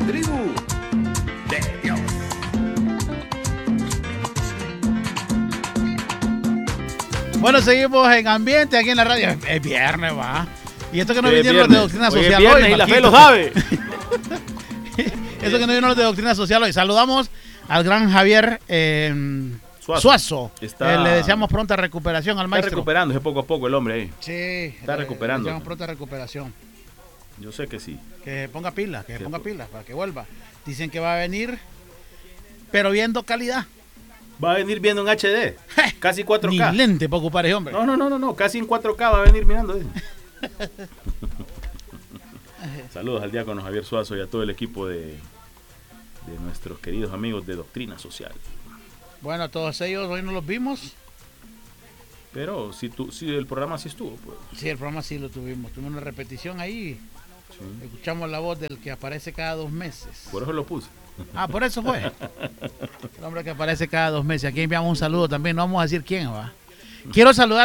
tribu de Dios. Bueno, seguimos en ambiente aquí en la radio. Es viernes, va. Y esto que no vinieron los de doctrina Hoy es social viernes hoy, y la Marquito. fe lo sabe. Eso que no vino los de doctrina social hoy. Saludamos al gran Javier Suazo. Le deseamos pronta recuperación al maestro. Está recuperándose poco a poco el hombre ahí. Sí. Está recuperando. Le deseamos pronta recuperación. Yo sé que sí. Que ponga pilas, para que vuelva. Dicen que va a venir, pero viendo calidad. Va a venir viendo en HD. Casi 4K. Ni lente para ocupar ese hombre. No. Casi en 4K va a venir mirando. Saludos al diácono Javier Suazo y a todo el equipo de nuestros queridos amigos de Doctrina Social. Bueno, todos ellos hoy no los vimos. Pero si el programa sí estuvo. Pues. Sí, el programa sí lo tuvimos. Tuvimos una repetición ahí. Sí. Escuchamos la voz del que aparece cada 2 meses. Por eso lo puse. Ah, por eso fue. El hombre que aparece cada 2 meses. Aquí enviamos un saludo también. No vamos a decir quién va. Quiero saludar